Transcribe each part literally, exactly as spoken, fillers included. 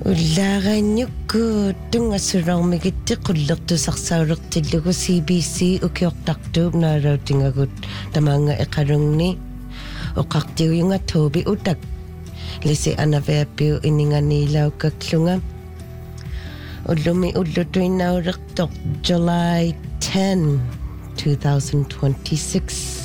Уллаагааннюкку тунгассулаармигитти qullertusarsaulертиллугу си би си укиортартууп наалаутингагут тамаанга эқалунгни оқартиуйунга тооби утак лиси анаверпиу ининганиилауккаклунга уллуми уллутуиннаулертоқ July tenth, twenty twenty-six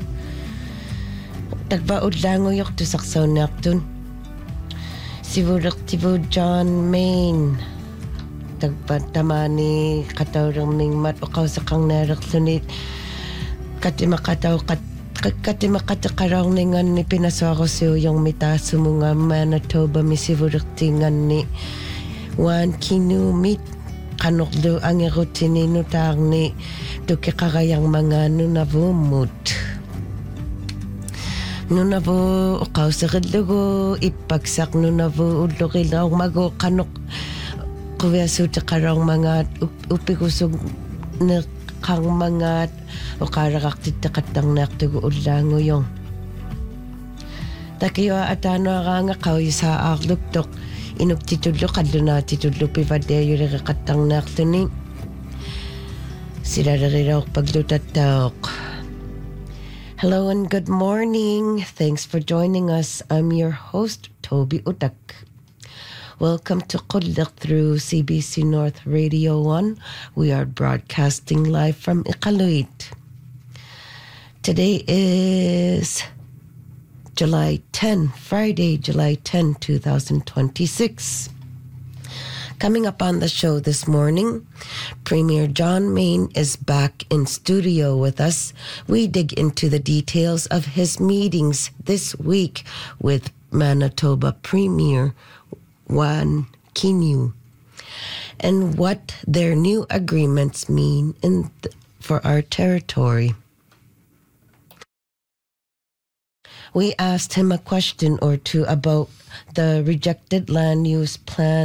такба уллаангуйортусарсауниартун сивулертиву John Main такба тамаани qataulerningmat oqausaqarnaалерлунит катимақатау катимақатеқалаарнинганни пинасуарусиуйорми таассумунга Manitoba мисивулертиинганни уан кинумит qanorlu angерутинину таарни тукеқараярмангаанну навууммут нунаву оқаусериллугу иппаксақ нунаву уллорилаормагу қаноқ қувиасуутеқалаармангаат уппигусуг неқармангаат оқаалеқартиттеқаттарниартугу уллаангуйор такиуа атааnuaraanga қауисааарлуктоқ инуктитуллу қаллунаатитуллу пиватеаюлеқаттарниарлуни силалерилаорпаглутаттаоқ. Hello and good morning. Thanks for joining us. I'm your host, Toby Utak. Welcome to Qulliq through C B C North Radio one. We are broadcasting live from Iqaluit. Today is July tenth, Friday, July tenth, twenty twenty-six. Coming up on the show this morning, Premier John Main is back in studio with us. We dig into the details of his meetings this week with Manitoba Premier Juan Quinu and what their new agreements mean in th- for our territory. We asked him a question or two about the rejected land use plan